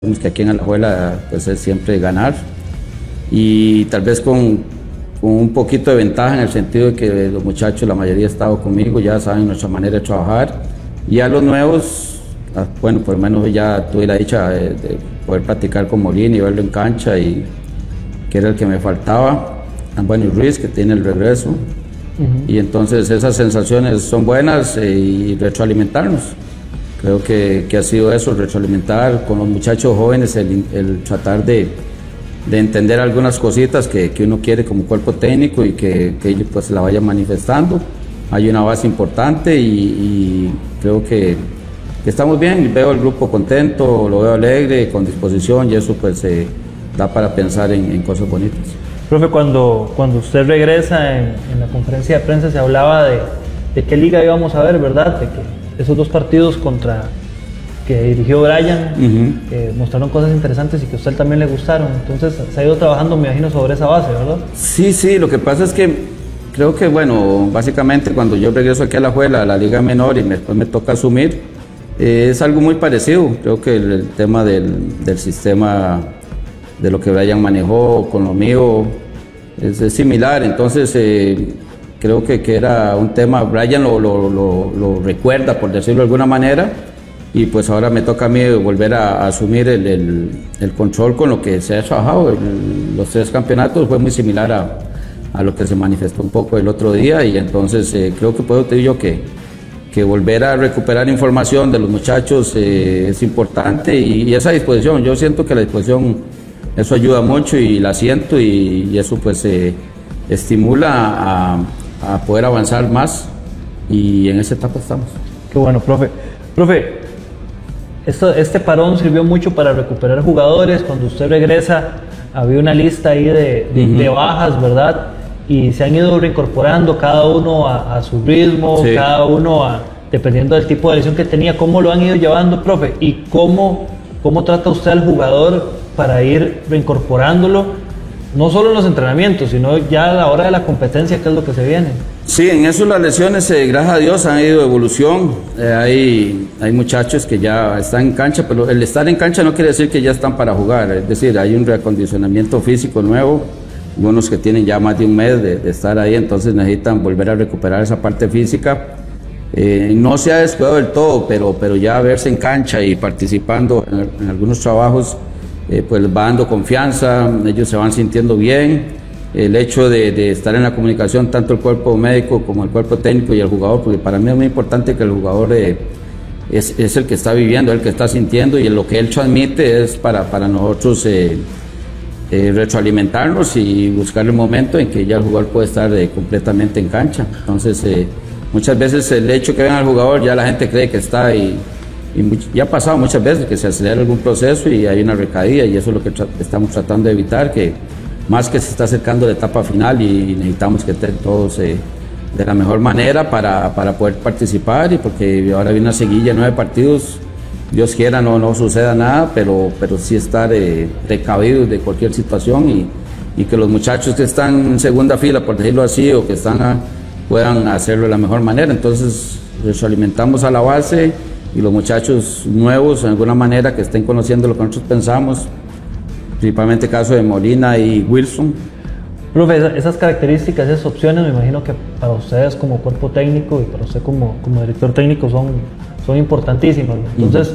Que aquí en Alajuela pues es siempre ganar y tal vez con un poquito de ventaja en el sentido de que los muchachos, la mayoría ha estado conmigo, ya saben nuestra manera de trabajar, y a los nuevos, bueno, por lo menos ya tuve la dicha de poder practicar con Molina y verlo en cancha, y que era el que me faltaba, bueno, y Ruiz, que tiene el regreso, y entonces esas sensaciones son buenas, y retroalimentarnos. Creo que ha sido eso, retroalimentar con los muchachos jóvenes, el tratar de entender algunas cositas que uno quiere como cuerpo técnico, y que ellos pues la vayan manifestando. Hay una base importante y creo que estamos bien. Veo el grupo contento, lo veo alegre, con disposición, y eso pues da para pensar en cosas bonitas. Profe, cuando usted regresa en la conferencia de prensa se hablaba de qué liga íbamos a ver, ¿verdad? De que esos dos partidos que dirigió Brian, mostraron cosas interesantes y que a usted también le gustaron. Entonces se ha ido trabajando, me imagino, sobre esa base, ¿verdad? Sí, lo que pasa es que creo que, bueno, básicamente cuando yo regreso aquí a Alajuela, a la Liga Menor, y después me toca asumir, es algo muy parecido. Creo que el tema del sistema, de lo que Brian manejó con lo mío, es similar. Entonces creo que era un tema, Brian lo recuerda, por decirlo de alguna manera, y pues ahora me toca a mí volver a asumir el control con lo que se ha trabajado. Los 3 campeonatos fue muy similar a lo que se manifestó un poco el otro día, y entonces creo que puedo decir yo que volver a recuperar información de los muchachos es importante, y esa disposición, yo siento que la disposición, eso ayuda mucho, y la siento, y eso pues estimula a poder avanzar más, y en esa etapa estamos. Qué bueno, profe. Profe, este parón sirvió mucho para recuperar jugadores. Cuando usted regresa, había una lista ahí de bajas, ¿verdad? Y se han ido reincorporando cada uno a su ritmo, sí. Cada uno dependiendo del tipo de lesión que tenía. ¿Cómo lo han ido llevando, profe? ¿Y cómo trata usted al jugador para ir reincorporándolo? No solo en los entrenamientos, sino ya a la hora de la competencia, ¿qué es lo que se viene? Sí, en eso las lesiones, gracias a Dios, han ido de evolución. Hay muchachos que ya están en cancha, pero el estar en cancha no quiere decir que ya están para jugar. Es decir, hay un reacondicionamiento físico nuevo, unos que tienen ya más de un mes de estar ahí, entonces necesitan volver a recuperar esa parte física. No se ha descuidado del todo, pero ya verse en cancha y participando en algunos trabajos, pues les va dando confianza, ellos se van sintiendo bien. El hecho de estar en la comunicación, tanto el cuerpo médico como el cuerpo técnico y el jugador, porque para mí es muy importante que el jugador es el que está viviendo, el que está sintiendo, y lo que él transmite es para nosotros retroalimentarnos y buscar el momento en que ya el jugador puede estar completamente en cancha. Entonces muchas veces el hecho que vean al jugador, ya la gente cree que está y ya ha pasado muchas veces que se acelera algún proceso y hay una recaída, y eso es lo que estamos tratando de evitar, que más que se está acercando la etapa final, y necesitamos que estén todos de la mejor manera para poder participar, y porque ahora viene una seguilla de 9 partidos, Dios quiera no suceda nada, pero sí estar precavidos de cualquier situación, y que los muchachos que están en segunda fila, por decirlo así, o que puedan hacerlo de la mejor manera. Entonces retroalimentamos a la base, y los muchachos nuevos, de alguna manera, que estén conociendo lo que nosotros pensamos, principalmente el caso de Molina y Wilson. Profe, esas características, esas opciones, me imagino que para ustedes como cuerpo técnico y para usted como director técnico son importantísimas, ¿no? Entonces,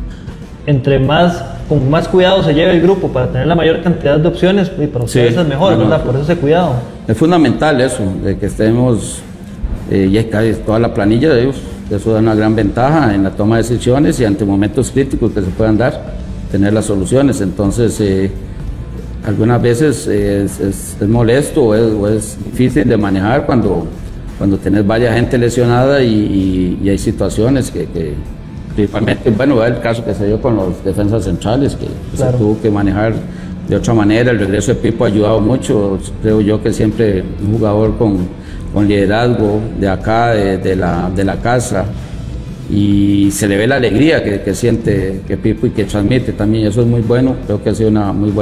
con más cuidado se lleva el grupo para tener la mayor cantidad de opciones, y para ustedes es mejor, ¿verdad? Por eso ese cuidado. Es fundamental eso, de que estemos, ya casi toda la planilla de ellos. Eso da una gran ventaja en la toma de decisiones, y ante momentos críticos que se puedan dar, tener las soluciones. Entonces, algunas veces es molesto o es difícil de manejar cuando tenés varias gente lesionada, y hay situaciones que principalmente, bueno, el caso que se dio con los defensas centrales, que claro, se tuvo que manejar de otra manera. El regreso de Pipo ha ayudado mucho. Creo yo que siempre un jugador con liderazgo de acá, de la casa, y se le ve la alegría que siente que Pipo y que transmite también, eso es muy bueno. Creo que ha sido una muy buena